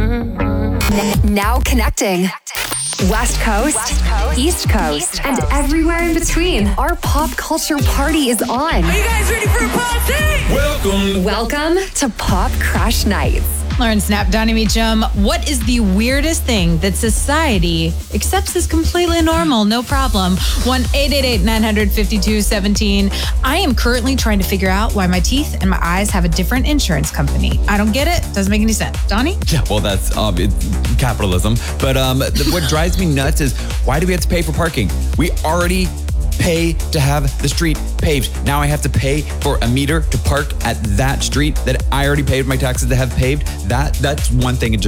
Now connecting. West Coast, East Coast, and everywhere in between. Our pop culture party is on. Are you guys ready for a party? Welcome to Pop Crush Nights. Lauren Snap, Donnie Meacham. What is the weirdest thing that society accepts as completely normal? No problem. 1-888-900-5217. I am currently trying to figure out why my teeth and my eyes have a different insurance company. I don't get it. Doesn't make any sense. Donnie? Yeah, well, that's capitalism. But what drives me nuts is, why do we have to pay for parking? We already pay to have the street paved. Now I have to pay for a meter to park at that street that I already paid my taxes to have paved. That's one thing